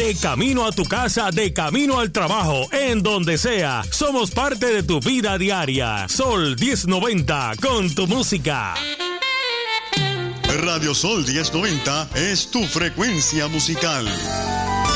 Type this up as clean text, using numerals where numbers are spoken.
De camino a tu casa, de camino al trabajo, en donde sea. Somos parte de tu vida diaria. Sol 1090, con tu música. Radio Sol 1090 es tu frecuencia musical.